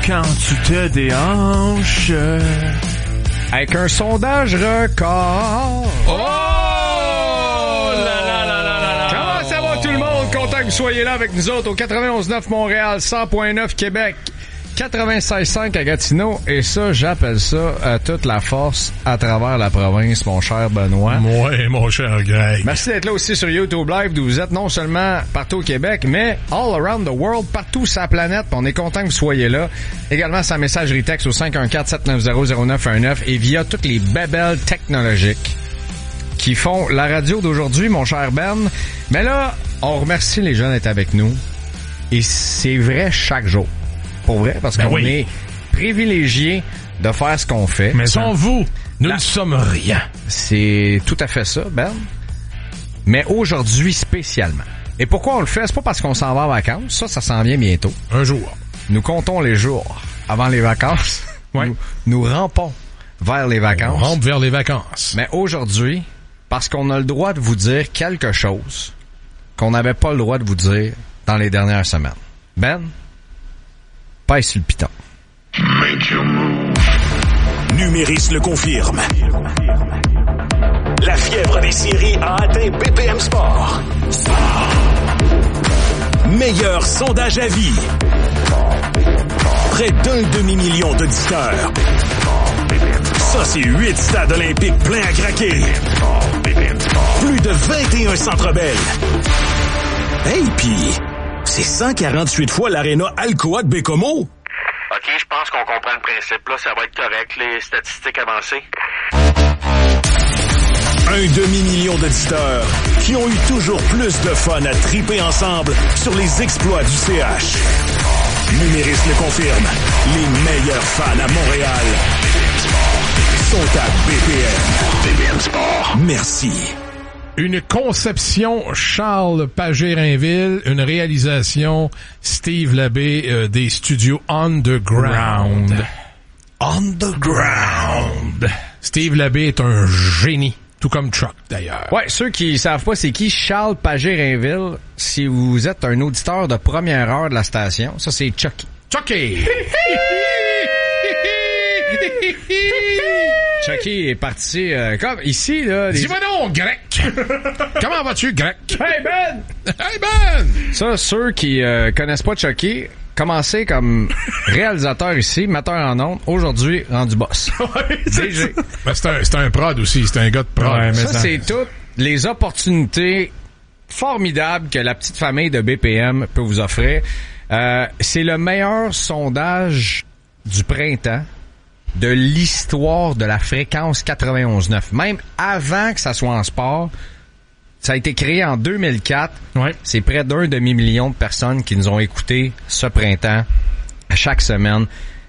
quand tu te déhanches. Avec un sondage record. Oh! Là, là, là, là, là. Comment ça va tout le monde? Content que vous soyez là avec nous autres au 91.9 Montréal, 100.9 Québec, 96.5 à Gatineau. Et ça, j'appelle ça toute la force à travers la province, mon cher Benoît. Ouais, mon cher Greg. Merci d'être là aussi sur YouTube Live, d'où vous êtes non seulement partout au Québec, mais all around the world, partout sur la planète. On est content que vous soyez là. Également, sans messagerie texte au 514-790-0919 et via toutes les bébelles technologiques qui font la radio d'aujourd'hui, mon cher Ben. Mais là, on remercie les gens d'être avec nous. Et c'est vrai chaque jour. Pour vrai, parce qu'on est privilégiés de faire ce qu'on fait. Mais sans vous, nous ne sommes rien. C'est tout à fait ça, Ben. Mais aujourd'hui spécialement. Et pourquoi on le fait? C'est pas parce qu'on s'en va en vacances. Ça s'en vient bientôt. Un jour. Nous comptons les jours avant les vacances. Ouais. Nous rampons vers les vacances. On rampe vers les vacances. Mais aujourd'hui, parce qu'on a le droit de vous dire quelque chose qu'on n'avait pas le droit de vous dire dans les dernières semaines. Ben, pèse sur le piton. Numéris le confirme. La fièvre des séries a atteint BPM Sport. Meilleur sondage à vie. Près d'un demi-million d'auditeurs. Ça, c'est 8 stades olympiques pleins à craquer. Plus de 21 centres belles. Hey, pis c'est 148 fois l'aréna Alcoa de Bécomo. OK, je pense qu'on comprend le principe. Là, ça va être correct, les statistiques avancées. Un demi-million d'auditeurs qui ont eu toujours plus de fun à triper ensemble sur les exploits du CH. Numéris le confirme. Les meilleurs fans à Montréal sont à BPM. BPM Sport. Merci. Une conception Charles Pagé-Rainville, une réalisation Steve Labbé des studios Underground. Underground. Steve Labbé est un génie, tout comme Chuck d'ailleurs. Ouais, ceux qui savent pas c'est qui Charles Pagé-Rainville, si vous êtes un auditeur de première heure de la station, ça c'est Chucky. Chucky! Chucky est parti comme ici là. Dis-moi donc, Grec! Comment vas-tu, Grec? Hey Ben! Hey Ben! Ça, ceux qui connaissent pas Chucky, commencez comme réalisateur ici, metteur en ondes, aujourd'hui rendu boss. Ouais, DG. Ben, c'est un prod aussi, c'est un gars de prod. Ouais, ça, c'est toutes les opportunités formidables que la petite famille de BPM peut vous offrir. C'est le meilleur sondage du printemps de l'histoire de la fréquence 91.9. Même avant que ça soit en sport, ça a été créé en 2004. Ouais. C'est près d'un demi-million de personnes qui nous ont écoutés ce printemps, chaque semaine.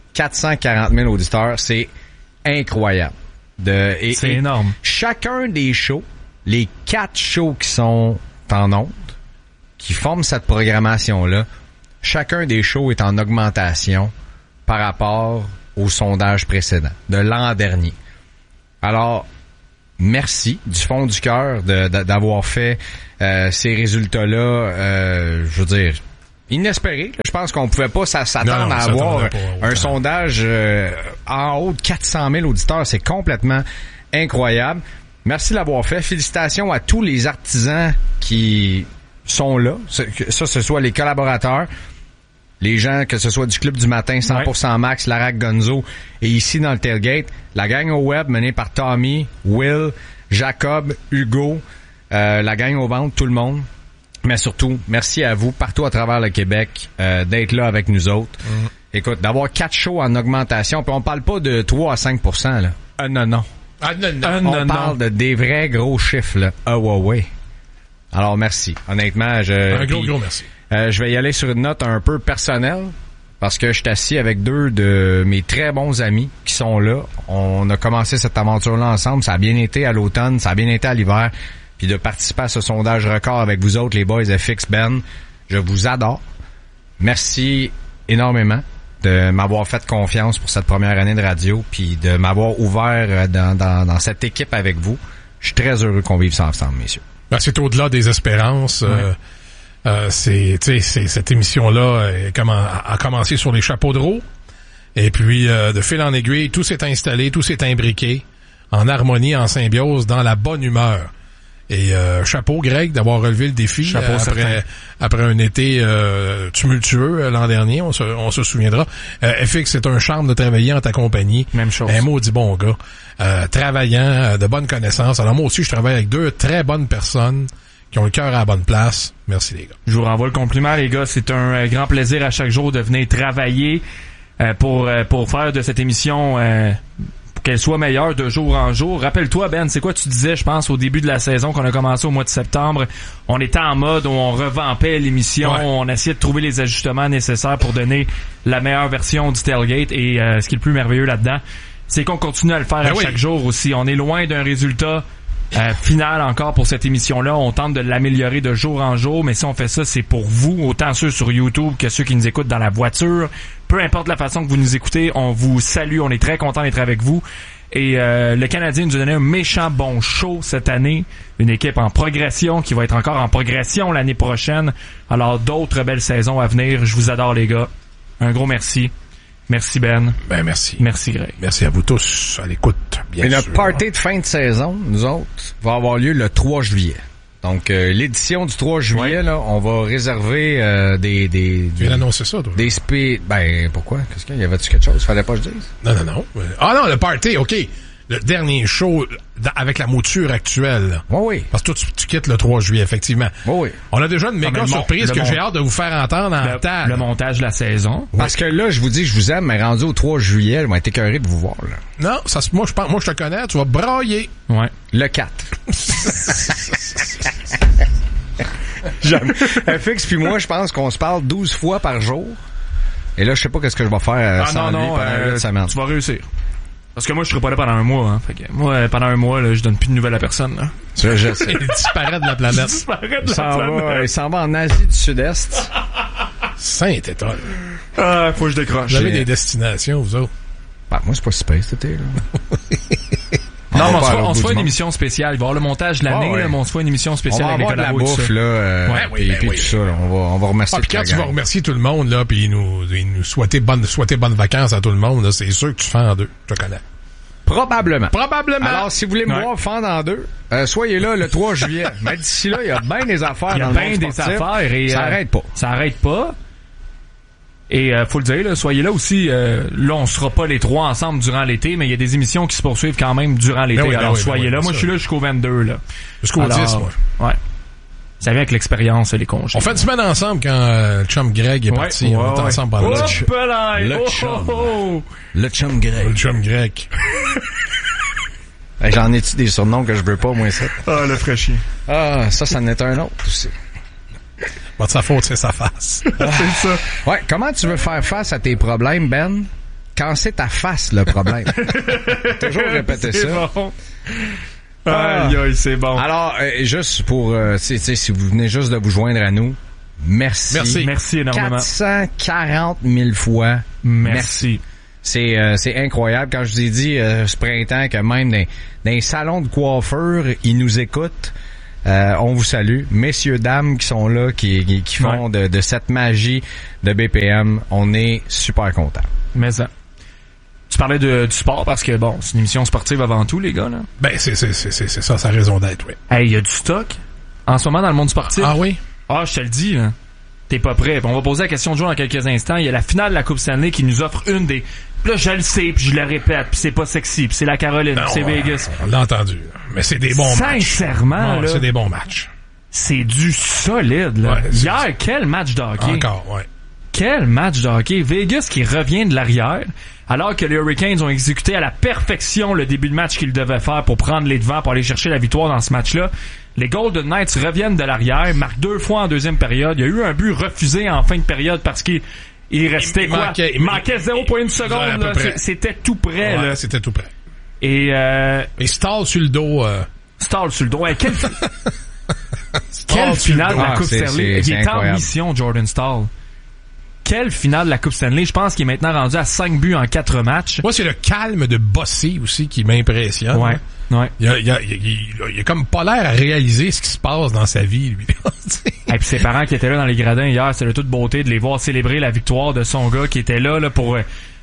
440 000 auditeurs. C'est incroyable. C'est énorme. Chacun des shows, les 4 shows qui sont en ondes, qui forment cette programmation-là, chacun des shows est en augmentation par rapport au sondage précédent, de l'an dernier. Alors, merci du fond du cœur d'avoir fait ces résultats-là, je veux dire, inespérés. Je pense qu'on pouvait pas s'attendre à avoir un sondage en haut de 400 000 auditeurs. C'est complètement incroyable. Merci de l'avoir fait. Félicitations à tous les artisans qui sont là. Ça, ce soit les collaborateurs, les gens, que ce soit du Club du Matin, 100% Max, Larac Gonzo, et ici dans le Tailgate, la gang au web menée par Tommy, Will, Jacob, Hugo, la gang au ventre, tout le monde. Mais surtout, merci à vous, partout à travers le Québec, d'être là avec nous autres. Écoute, d'avoir 4 shows en augmentation, puis on parle pas de 3 à 5%, là. Non. On parle de des vrais gros chiffres, là. Ouais. Alors, merci. Honnêtement, un gros merci. Je vais y aller sur une note un peu personnelle parce que je suis assis avec 2 de mes très bons amis qui sont là. On a commencé cette aventure-là ensemble. Ça a bien été à l'automne, ça a bien été à l'hiver. Puis de participer à ce sondage record avec vous autres, les boys FX Ben, je vous adore. Merci énormément de m'avoir fait confiance pour cette première année de radio puis de m'avoir ouvert dans cette équipe avec vous. Je suis très heureux qu'on vive ça ensemble, messieurs. Ben, c'est au-delà des espérances. Cette émission-là a commencé sur les chapeaux de roue. Et puis, de fil en aiguille, tout s'est installé, tout s'est imbriqué, en harmonie, en symbiose, dans la bonne humeur. Et chapeau, Greg, d'avoir relevé le défi après un été tumultueux l'an dernier, on se souviendra. FX, c'est un charme de travailler en ta compagnie. Même chose. Un maudit bon gars. Travaillant, de bonnes connaissances. Alors moi aussi, je travaille avec 2 très bonnes personnes qui ont le cœur à la bonne place. Merci les gars. Je vous renvoie le compliment, les gars. C'est un grand plaisir à chaque jour de venir travailler pour faire de cette émission... qu'elle soit meilleure de jour en jour. Rappelle-toi, Ben, c'est quoi tu disais, je pense, au début de la saison qu'on a commencé au mois de septembre? On était en mode où on revampait l'émission, on essayait de trouver les ajustements nécessaires pour donner la meilleure version du tailgate. Et ce qui est le plus merveilleux là-dedans, c'est qu'on continue à le faire chaque jour aussi. On est loin d'un résultat final encore pour cette émission-là. On tente de l'améliorer de jour en jour, mais si on fait ça, c'est pour vous, autant ceux sur YouTube que ceux qui nous écoutent dans la voiture. Peu importe la façon que vous nous écoutez, on vous salue, on est très content d'être avec vous. Et le Canadien nous a donné un méchant bon show cette année. Une équipe en progression qui va être encore en progression l'année prochaine. Alors d'autres belles saisons à venir. Je vous adore les gars. Un gros merci. Merci Ben. Ben merci. Merci Greg. Merci à vous tous à l'écoute, bien sûr. Et le party de fin de saison, nous autres, va avoir lieu le 3 juillet. Donc, l'édition du 3 juillet, là, on va réserver des... Tu viens d'annoncer ça, toi? Ben, pourquoi? Qu'est-ce qu'il y avait-tu quelque chose? Fallait pas que je dise? Non. Ah non, le party, OK. Le dernier show avec la mouture actuelle. Oui. Parce que toi, tu quittes le 3 juillet, effectivement. Oui. On a déjà une méga surprise que j'ai hâte de vous faire entendre en table. Le montage de la saison. Parce que là, je vous dis, je vous aime, mais rendu au 3 juillet, je vais être écœuré de vous voir, là. Non, moi, je te connais, tu vas brailler. Ouais. Le 4. FX puis moi, je pense qu'on se parle 12 fois par jour. Et là, je sais pas qu'est-ce que je vais faire sans lui pendant une semaine. Tu vas réussir. Parce que moi, je serai pas là pendant un mois. Hein. Fait que moi, pendant un mois, là, je donne plus de nouvelles à personne. Là. Je sais. Il disparaît de la planète. Il s'en va en Asie du Sud-Est. Saint-Étoile. Ah, faut que je décroche. Vous avez des destinations, vous autres? Ben, moi, c'est pas si pire cet été, là. Non, mais on se fait une émission spéciale. Il va y avoir le montage de l'année, mais on se fait une émission spéciale avec les collaborateurs. On va avoir de la bouffe, là. Puis tout ça, là. On va remercier puis quand tu vas remercier tout le monde, là, puis nous souhaiter bonnes vacances à tout le monde, là, c'est sûr que tu fais en 2. Je te connais. Probablement. Alors, si vous voulez me voir fendre en 2, soyez là le 3 juillet. Mais d'ici là, il y a bien des affaires dans le monde sportif. Et ça arrête pas. Et faut le dire, là, soyez là aussi. Là, on sera pas les 3 ensemble durant l'été, mais il y a des émissions qui se poursuivent quand même durant l'été. Alors soyez là. Moi, je suis là jusqu'au 22. Là. Jusqu'au 10, moi. Ouais. Ça vient avec l'expérience, les congés. On fait une semaine ensemble quand le chum Greg est parti. On est ensemble pendant le chum. Le chum Greg. Le chum Greg. J'en ai-tu des surnoms que je veux pas, moi, ça? Ah, le fraîchier. Ah, ça en est un autre aussi. Pas de sa faute, c'est sa face. C'est ça. Ouais, comment tu veux faire face à tes problèmes, Ben, quand c'est ta face, le problème? Toujours répéter ça. Bon. Aïe, c'est bon. Alors, juste pour, si vous venez juste de vous joindre à nous, merci. Merci énormément. 440 000 fois. Merci. C'est incroyable. Quand je vous ai dit ce printemps que même dans les salons de coiffure, ils nous écoutent. On vous salue. Messieurs, dames qui sont là, qui font de cette magie de BPM. On est super contents. Mais ça. Tu parlais du sport parce que, bon, c'est une émission sportive avant tout, les gars, là. Ben, c'est ça, sa raison d'être, oui. Hey, il y a du stock en ce moment dans le monde sportif. Ah oui? Ah, je te le dis, là. T'es pas prêt. On va poser la question de jour dans quelques instants. Il y a la finale de la Coupe Stanley qui nous offre une des... Là, je le sais, puis je le répète, puis c'est pas sexy, puis c'est la Caroline, puis c'est Vegas. On l'a entendu. Mais c'est des bons matchs. Sincèrement, là. C'est des bons matchs. C'est du solide, là. Ouais, hier, quel match de hockey. Encore, ouais. Quel match de hockey. Vegas qui revient de l'arrière, alors que les Hurricanes ont exécuté à la perfection le début de match qu'ils devaient faire pour prendre les devants, pour aller chercher la victoire dans ce match-là. Les Golden Knights reviennent de l'arrière, marquent 2 fois en deuxième période. Il y a eu un but refusé en fin de période parce qu'il restait il manquait 0,1 seconde. Là. C'était tout près. Ouais, là. C'était tout près. Et Stahl sur le dos. Stahl sur le dos. Hey, quelle finale de la Coupe Stanley. Il est en mission, Jordan Stahl. Quelle finale de la Coupe Stanley. Je pense qu'il est maintenant rendu à 5 buts en 4 matchs. Moi, c'est le calme de Bossy aussi qui m'impressionne. Ouais. Il a comme pas l'air à réaliser ce qui se passe dans sa vie, lui. Et puis ses parents qui étaient là dans les gradins hier, c'est de toute beauté de les voir célébrer la victoire de son gars qui était là pour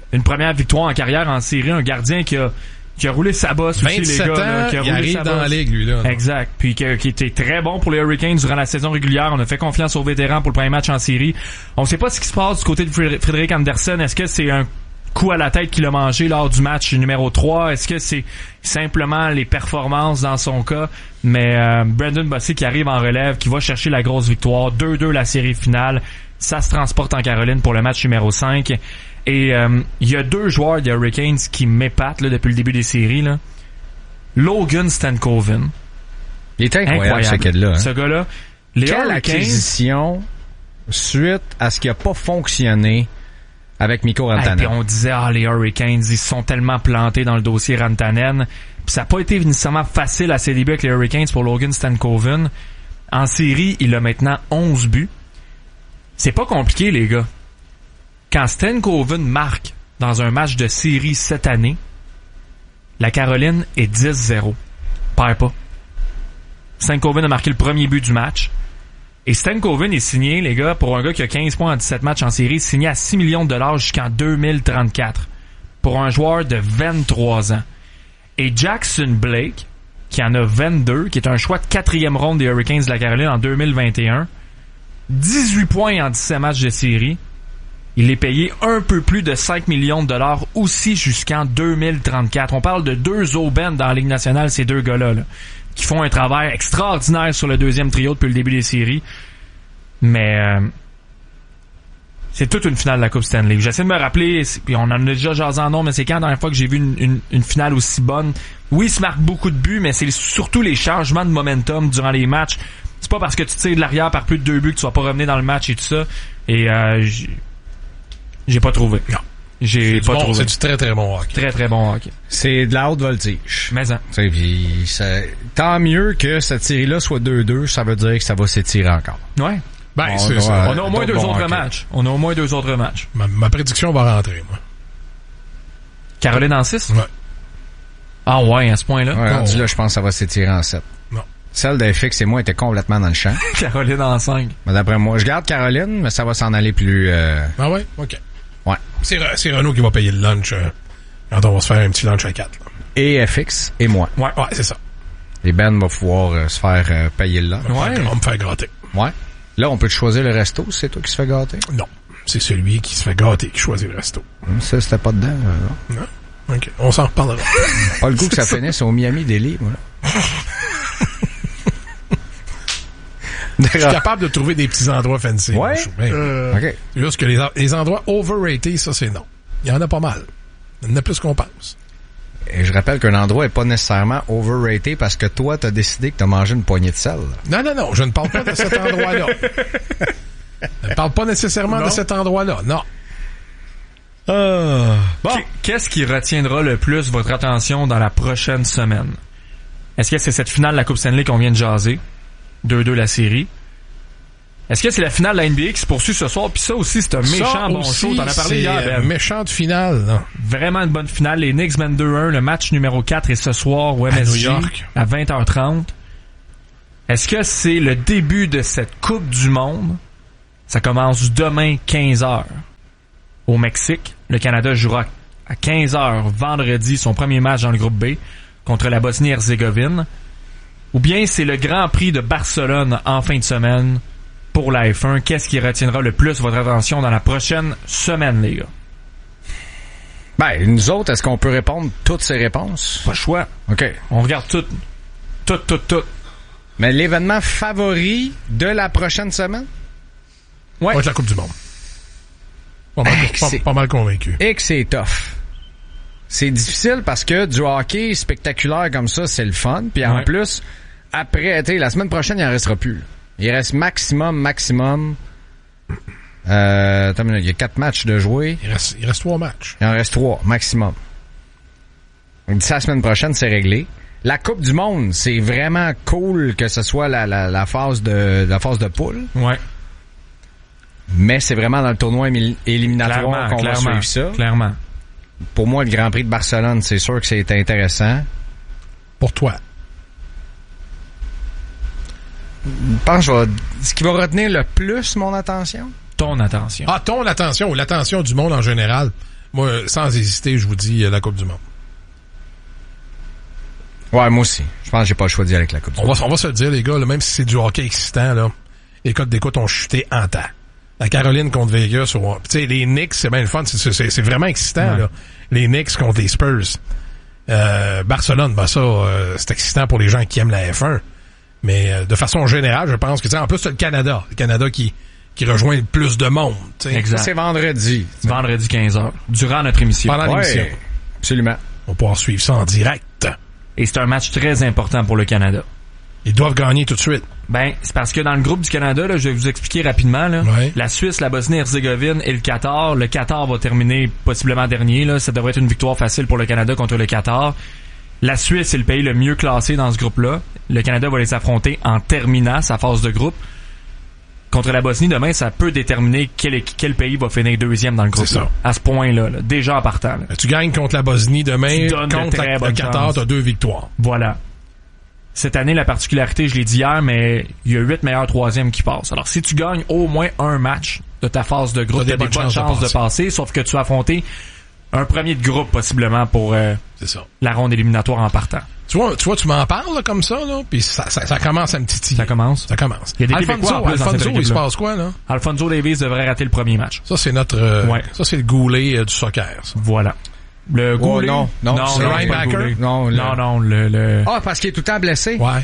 une première victoire en carrière en série, un gardien qui a roulé sa bosse aussi, les gars. 27 ans, qui a il roulé arrive sa dans la bosse. ligue, lui, là. Exact. Puis qui était très bon pour les Hurricanes durant la saison régulière. On a fait confiance aux vétérans pour le premier match en série. On sait pas ce qui se passe du côté de Frédéric Andersen. Est-ce que c'est un coup à la tête qu'il a mangé lors du match numéro 3? Est-ce que c'est simplement les performances dans son cas? Mais Brendan Bossy qui arrive en relève, qui va chercher la grosse victoire. 2-2 la série finale. Ça se transporte en Caroline pour le match numéro 5. Et il y a 2 joueurs des Hurricanes qui m'épatent là, depuis le début des séries. Là. Logan Stankoven. Il est incroyable ce kid-là. Hein? Ce gars-là. Quelle acquisition suite à ce qui a pas fonctionné avec Mikko Rantanen. Puis on disait, les Hurricanes, ils sont tellement plantés dans le dossier Rantanen. Puis ça n'a pas été nécessairement facile à ses débuts avec les Hurricanes pour Logan Stankoven. En série, il a maintenant 11 buts. C'est pas compliqué, les gars. Quand Stankoven marque dans un match de série cette année, la Caroline est 10-0. Perd pas. Stankoven a marqué le premier but du match. Et Stankoven est signé, les gars, pour un gars qui a 15 points en 17 matchs en série, signé à 6 millions de dollars jusqu'en 2034. Pour un joueur de 23 ans. Et Jackson Blake, qui en a 22, qui est un choix de 4e ronde des Hurricanes de la Caroline en 2021, 18 points en 17 matchs de série. Il est payé un peu plus de 5 millions de dollars aussi jusqu'en 2034. On parle de 2 aubaines dans la Ligue nationale, ces 2 gars-là, là, qui font un travail extraordinaire sur le deuxième trio depuis le début des séries. Mais c'est toute une finale de la Coupe Stanley. J'essaie de me rappeler, puis on en a déjà jasé en nom, mais c'est quand la dernière fois que j'ai vu une finale aussi bonne. Oui, il se marque beaucoup de buts, mais c'est surtout les changements de momentum durant les matchs. C'est pas parce que tu tires de l'arrière par plus de 2 buts que tu vas pas revenir dans le match et tout ça. Et j'ai pas trouvé. Non. J'ai pas trouvé. C'est du très très bon hockey. Très très bon hockey. C'est de la haute voltige. Mais ça. Tant mieux que cette série-là soit 2-2, ça veut dire que ça va s'étirer encore. Ouais. Ben, c'est ça. On a au moins 2 autres matchs. On a au moins 2 autres matchs. Ma prédiction va rentrer, moi. Caroline en 6? Ouais. Ah ouais, à ce point-là? Ouais, rendu là, je pense que ça va s'étirer en 7. Non. Celle d'FX et moi était complètement dans le champ. Caroline en 5. Mais d'après moi, je garde Caroline, mais ça va s'en aller plus... Ah ouais? OK. Ouais. C'est Renaud qui va payer le lunch quand on va se faire un petit lunch à 4. Là. Et FX et moi. Ouais, c'est ça. Et Ben va pouvoir se faire payer le lunch. Ouais. On va me faire gâter. Ouais. Là, on peut te choisir le resto, c'est toi qui se fait gâter? Non. C'est celui qui se fait gâter qui choisit le resto. Ça, c'était pas dedans. Non? OK. On s'en reparlera. Pas le goût que ça finisse au Miami Deli, moi. Je suis capable de trouver des petits endroits fancy. Ouais? OK. Juste que les endroits overrated, ça, c'est non. Il y en a pas mal. Il y en a plus qu'on pense. Et je rappelle qu'un endroit est pas nécessairement overrated parce que toi, t'as décidé que t'as mangé une poignée de sel. Non, je ne parle pas de cet endroit-là. Je ne parle pas nécessairement de cet endroit-là, non. Bon. Qu'est-ce qui retiendra le plus votre attention dans la prochaine semaine? Est-ce que c'est cette finale de la Coupe Stanley qu'on vient de jaser? 2-2 la série. Est-ce que c'est la finale de la NBA qui se poursuit ce soir? Puis ça aussi, c'est un méchant bon show. T'en as parlé hier, Ben. Méchante finale, là. Vraiment une bonne finale. Les Knicks mènent 2-1. Le match numéro 4 est ce soir au MSG New York à 20h30. Est-ce que c'est le début de cette Coupe du Monde? Ça commence demain 15h au Mexique. Le Canada jouera à 15h vendredi son premier match dans le groupe B contre la Bosnie-Herzégovine. Ou bien c'est le Grand Prix de Barcelone en fin de semaine pour la F1. Qu'est-ce qui retiendra le plus votre attention dans la prochaine semaine, les gars? Ben, nous autres, est-ce qu'on peut répondre toutes ces réponses? Pas le choix. OK. On regarde tout. Mais l'événement favori de la prochaine semaine? Ouais. La Coupe du Monde. Pas mal convaincu. Et que c'est tough. C'est difficile parce que du hockey spectaculaire comme ça, c'est le fun. Puis en plus, après, la semaine prochaine, il en restera plus. Il reste maximum. Il y a 4 matchs de jouer. Il reste 3 matchs. Il en reste 3, maximum. Donc, d'ici la semaine prochaine, c'est réglé. La Coupe du Monde, c'est vraiment cool que ce soit la phase de poule. Ouais. Mais c'est vraiment dans le tournoi éliminatoire qu'on va suivre ça. Clairement. Pour moi, le Grand Prix de Barcelone, c'est sûr que c'est intéressant. Pour toi. Je pense que ce qui va retenir le plus mon attention? Ton attention. Ah, ton attention ou l'attention du monde en général. moi, sans hésiter, je vous dis la Coupe du Monde. Ouais, moi aussi. Je pense que j'ai pas le choix d'y aller avec la Coupe du Monde. On va se le dire, les gars, là, même si c'est du hockey excitant, là, les codes d'écoute ont chuté en temps. La Caroline contre Vegas, tu sais, les Knicks, c'est bien le fun, c'est vraiment excitant, là. Les Knicks contre les Spurs. Barcelone, ça, c'est excitant pour les gens qui aiment la F1. Mais de façon générale, je pense que, tu sais, en plus, c'est le Canada qui rejoint le plus de monde. T'sais. Exact. C'est vendredi. Vendredi 15h, durant notre émission. Pendant l'émission. Absolument. On va pouvoir suivre ça en direct. Et c'est un match très important pour le Canada. Ils doivent gagner tout de suite. Ben, c'est parce que dans le groupe du Canada, là, je vais vous expliquer rapidement, là, la Suisse, la Bosnie-Herzégovine et le Qatar. Le Qatar va terminer possiblement dernier, là. Ça devrait être une victoire facile pour le Canada contre le Qatar. La Suisse est le pays le mieux classé dans ce groupe-là. Le Canada va les affronter en terminant sa phase de groupe. Contre la Bosnie, demain, ça peut déterminer quel pays va finir deuxième dans le groupe. C'est ça. À ce point-là, là, déjà en partant. Là. Tu gagnes contre la Bosnie demain, contre le Qatar, t'as 2 victoires. Voilà. Cette année, la particularité, je l'ai dit hier, mais il y a 8 meilleurs troisièmes qui passent. Alors, si tu gagnes au moins un match de ta phase de groupe, t'as des bonnes chances de passer, sauf que tu as affronté un premier de groupe, possiblement, pour c'est ça. La ronde éliminatoire en partant. Tu vois, tu m'en parles là, comme ça, là, puis ça commence à me titiller. Ça commence. Il y a des Alfonso, il se passe quoi, là? Alfonso Davies devrait rater le premier match. Ça, c'est notre... Ça, c'est le Goulet du soccer, ça. Voilà. Le Goulet? Non, c'est Linebacker? Non, le... Ah, parce qu'il est tout le temps blessé? Ouais.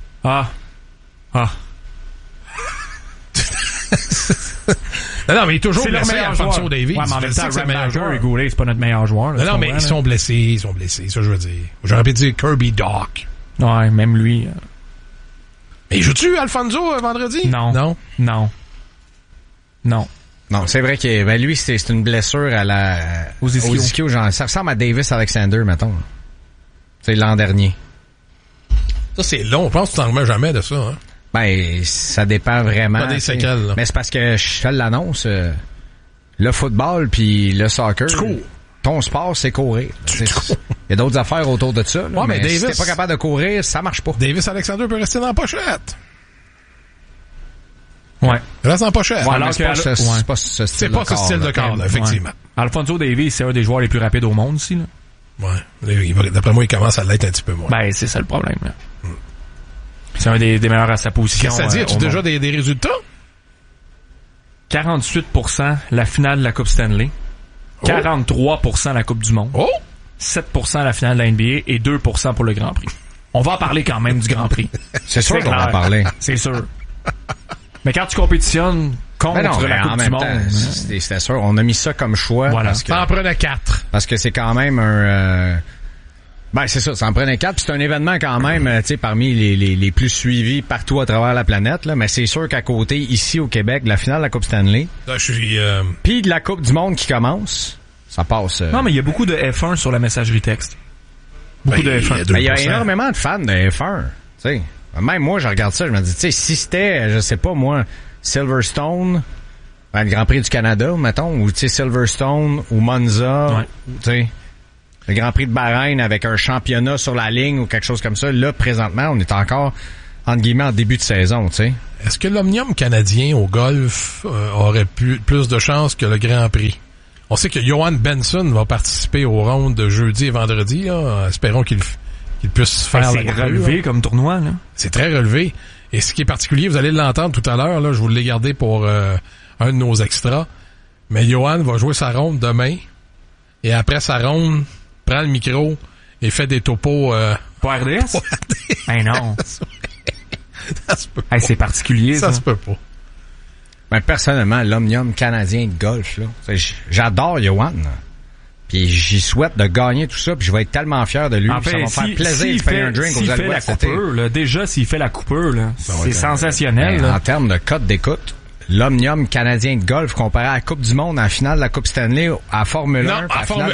Non, mais il est toujours blessé, Alfonso Davies. Ouais, mais en même temps, Linebacker et Goulet, c'est pas notre meilleur joueur. Là, non, mais ils sont blessés, ça je veux dire. J'aurais pu dire Kirby Doc. Ouais, même lui. Mais joue-tu Alfonso vendredi? Non. Non, c'est vrai que lui, c'est une blessure aux ischio. Genre, ça ressemble à Davis Alexander, mettons. C'est l'an dernier. Ça, c'est long. Je pense que tu t'en remets jamais de ça. Hein? Ben, ça dépend vraiment. Pas des séquelles, là. Mais c'est parce que je fais l'annonce. Le football puis le soccer. Tu cours. Ton sport, c'est courir. Il y a d'autres affaires autour de ça. Là, mais Davis, si t'es pas capable de courir, ça marche pas. Davis Alexander peut rester dans la pochette. Ouais. Il reste en pochette. Ouais, alors c'est pas ce style de corps, là, effectivement. Ouais. Alfonso Davies, c'est un des joueurs les plus rapides au monde ici, là. Ouais. D'après moi, il commence à l'être un petit peu moins. Ben, c'est ça le problème, là. C'est un des meilleurs à sa position. Qu'est-ce que ça dit? As-tu déjà des résultats? 48% la finale de la Coupe Stanley. 43% la Coupe du Monde. 7% la finale de la NBA et 2% pour le Grand Prix. On va en parler quand même du Grand Prix. C'est sûr qu'on va en parler. C'est sûr. Mais quand tu compétitionnes contre la Coupe du Monde... C'était sûr. On a mis ça comme choix. Voilà. Ça en prenait 4. Parce que c'est quand même un... Ben, c'est ça. Ça en prenait 4. C'est un événement quand même, tu sais, parmi les plus suivis partout à travers la planète, là. Mais c'est sûr qu'à côté, ici au Québec, de la finale de la Coupe Stanley. Là, je suis... Puis de la Coupe du Monde qui commence, ça passe... Non, mais il y a beaucoup de F1 sur la messagerie texte. Beaucoup de F1. Il y a énormément de fans de F1. Tu sais. Même moi, je regarde ça, je me dis, tu sais, si c'était, je sais pas moi, Silverstone, le Grand Prix du Canada, mettons, ou tu sais, Silverstone, ou Monza, tu sais, le Grand Prix de Bahreïn avec un championnat sur la ligne ou quelque chose comme ça, là, présentement, on est encore, entre guillemets, en début de saison, tu sais. Est-ce que l'Omnium canadien au golf aurait plus de chances que le Grand Prix? On sait que Johan Benson va participer aux rondes de jeudi et vendredi, là. Espérons qu'il puisse faire c'est relevé comme tournoi, là. C'est très relevé. Et ce qui est particulier, vous allez l'entendre tout à l'heure, là, je vous l'ai gardé pour un de nos extras. Mais Johan va jouer sa ronde demain. Et après sa ronde, prend le micro et fait des topos pour RDS? Ben non. Ça se peut pas. C'est particulier, ça. Ça se peut pas. Ben, personnellement, l'Omnium canadien de golf, là, j'adore Johan. Puis j'y souhaite de gagner tout ça, puis je vais être tellement fier de lui. En fait, ça va me faire plaisir de faire un drink aux Alouettes cet été. Déjà, s'il fait la coupure, là, c'est sensationnel. En termes de cote d'écoute, l'Omnium canadien de golf comparé à la Coupe du Monde en finale de la Coupe Stanley à Formule 1. Non, à Formule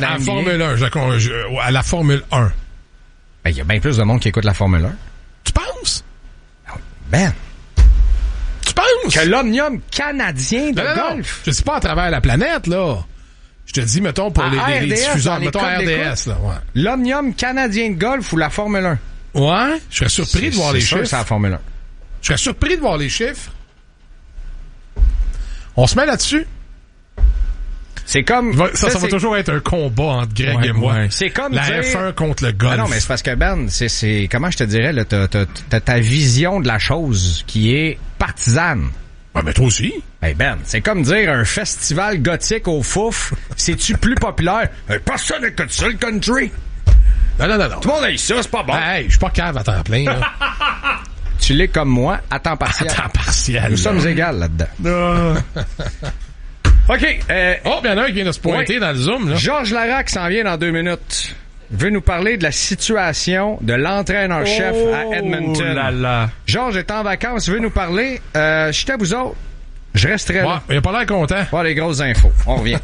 1, à la Formule 1. Ben, il y a bien plus de monde qui écoute la Formule 1. Tu penses? Ben. Tu penses? Que l'Omnium canadien de golf. Je dis pas à travers la planète, là. Je te dis, mettons, pour les diffuseurs, mettons RDS, là, ouais. L'Omnium canadien de golf ou la Formule 1? Ouais, je serais surpris de voir les chiffres. C'est la Formule 1. Je serais surpris de voir les chiffres. On se met là-dessus. C'est comme... Ça va toujours être un combat entre Greg et moi. Ouais. C'est comme la dire... F1 contre le golf. Ah non, mais c'est parce que Ben, c'est comment je te dirais, là, t'as ta vision de la chose qui est partisane. Ouais, mais toi aussi. Hey Ben, c'est comme dire un festival gothique au Fouf, c'est-tu plus populaire? Hey, personne n'écoute ça, le country. Non. Tout le monde aime ça, c'est pas bon. Hey, je suis pas cave à temps plein, là. Tu l'es comme moi, à temps partiel. À temps partiel. Nous sommes égales là-dedans. OK. Oh, bien un qui vient de se pointer dans le Zoom, là. Georges Larac s'en vient dans 2 minutes. Il veut nous parler de la situation de l'entraîneur-chef à Edmonton. Là là. Georges est en vacances, il veut nous parler. Je suis à vous autres. Je resterai là. Il a pas l'air content. Pas les grosses infos. On revient.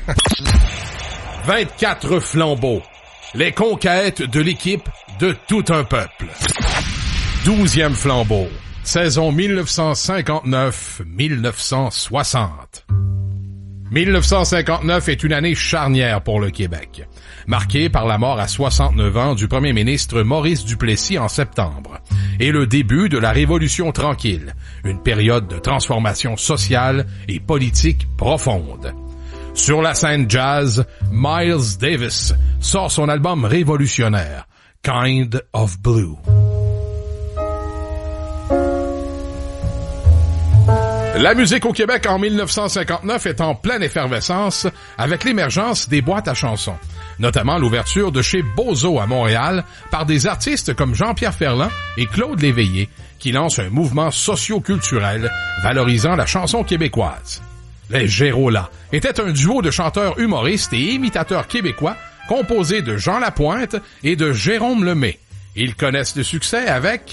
24 flambeaux. Les conquêtes de l'équipe de tout un peuple. 12e flambeau. Saison 1959-1960. 1959 est une année charnière pour le Québec, marquée par la mort à 69 ans du premier ministre Maurice Duplessis en septembre, et le début de la Révolution tranquille, une période de transformation sociale et politique profonde. Sur la scène jazz, Miles Davis sort son album révolutionnaire, Kind of Blue. La musique au Québec en 1959 est en pleine effervescence avec l'émergence des boîtes à chansons, notamment l'ouverture de chez Bozo à Montréal par des artistes comme Jean-Pierre Ferland et Claude Léveillé qui lancent un mouvement socio-culturel valorisant la chanson québécoise. Les Gérolas étaient un duo de chanteurs humoristes et imitateurs québécois composé de Jean Lapointe et de Jérôme Lemay. Ils connaissent le succès avec